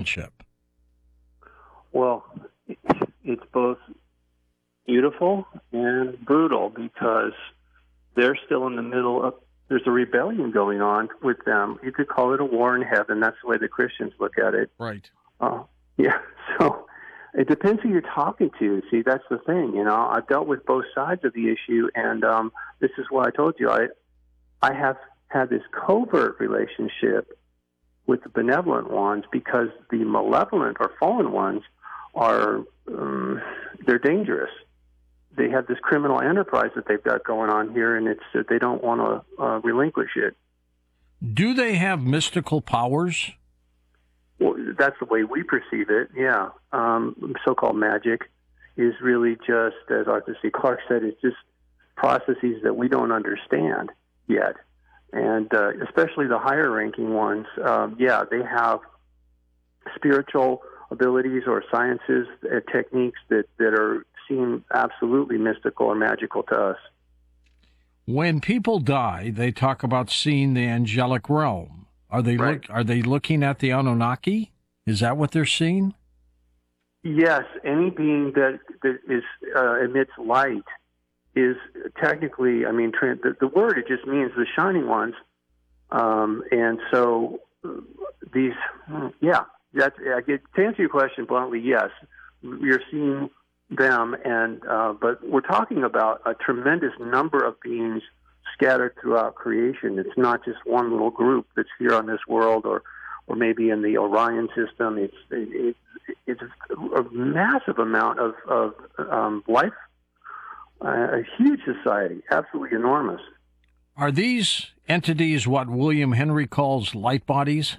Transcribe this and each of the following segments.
relationship? Well, it's both beautiful and brutal because they're still in the middle of, there's a rebellion going on with them. You could call it a war in heaven. That's the way the Christians look at it. Right. Yeah. So it depends who you're talking to. See, that's the thing. I've dealt with both sides of the issue, and this is why I told you I have had this covert relationship with the benevolent ones because the malevolent or fallen ones are they're dangerous. They have this criminal enterprise that they've got going on here, and it's they don't want to relinquish it. Do they have mystical powers? Well, that's the way we perceive it, yeah. So-called magic is really just, as Arthur C. Clarke said, it's just processes that we don't understand yet. And especially the higher-ranking ones, they have spiritual abilities or sciences, techniques that are seem absolutely mystical or magical to us. When people die, they talk about seeing the angelic realm. Are they are they looking at the Anunnaki? Is that what they're seeing? Yes, any being that is emits light is technically, the word, it just means the shining ones. And so these, to answer your question bluntly, yes, you're seeing them, and but we're talking about a tremendous number of beings scattered throughout creation. It's not just one little group that's here on this world, or maybe in the Orion system. It's a massive amount of life, a huge society, absolutely enormous. Are these entities what William Henry calls light bodies?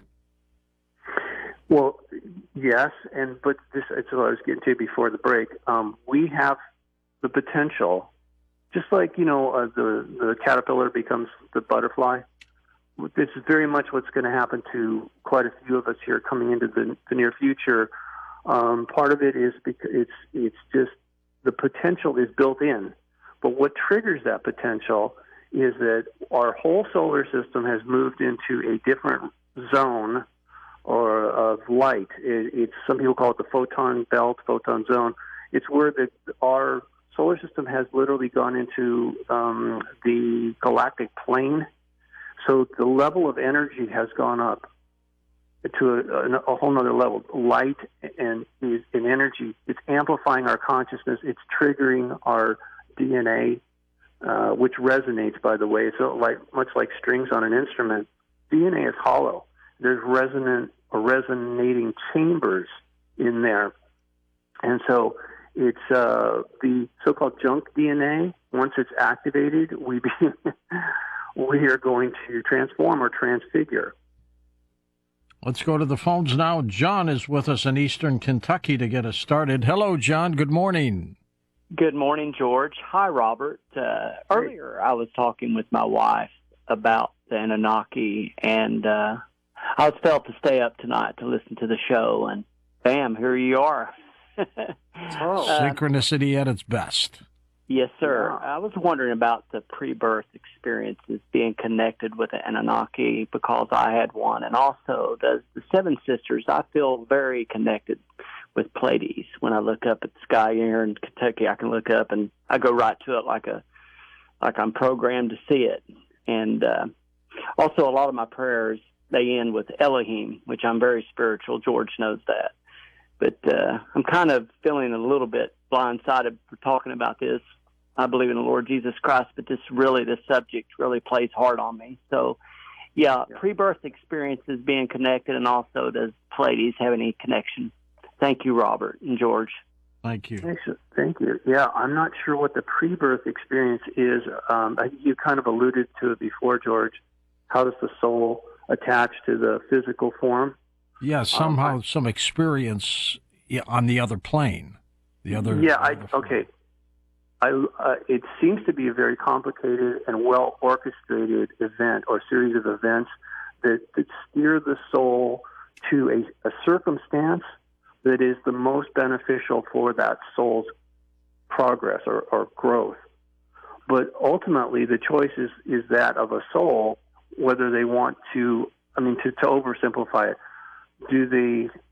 Well, yes, but this is what I was getting to before the break. We have the potential, just like the caterpillar becomes the butterfly. This is very much what's going to happen to quite a few of us here coming into the near future. Part of it is because it's just the potential is built in, but what triggers that potential is that our whole solar system has moved into a different zone or of light. It's some people call it the photon belt, photon zone. It's where our solar system has literally gone into the galactic plane. So the level of energy has gone up to a whole nother level. Light and energy, it's amplifying our consciousness. It's triggering our DNA, which resonates, by the way. So much like strings on an instrument, DNA is hollow. There's resonating chambers in there. And so it's the so-called junk DNA. Once it's activated, we are going to transform or transfigure. Let's go to the phones now. John is with us in Eastern Kentucky to get us started. Hello, John. Good morning. Good morning, George. Hi, Robert. Earlier, I was talking with my wife about the Anunnaki, and I was felt to stay up tonight to listen to the show, and bam, here you are. Synchronicity at its best. Yes, sir. Yeah. I was wondering about the pre-birth experiences being connected with the Anunnaki because I had one, and also the Seven Sisters. I feel very connected with Pleiades. When I look up at the sky here in Kentucky, I can look up and I go right to it like I'm programmed to see it. And also, a lot of my prayers, they end with Elohim, which I'm very spiritual. George knows that. But I'm kind of feeling a little bit blindsided for talking about this. I believe in the Lord Jesus Christ, but this subject really plays hard on me. So, yeah, pre-birth experiences being connected, and also does Pleiades have any connection? Thank you, Robert and George. Thank you. Thank you. Yeah, I'm not sure what the pre-birth experience is. You kind of alluded to it before, George. How does the soul attach to the physical form? Yeah, somehow some experience on the other plane. Okay. It seems to be a very complicated and well-orchestrated event or series of events that steer the soul to a circumstance that is the most beneficial for that soul's progress or growth. But ultimately, the choice is that of a soul, whether they want to oversimplify it, do they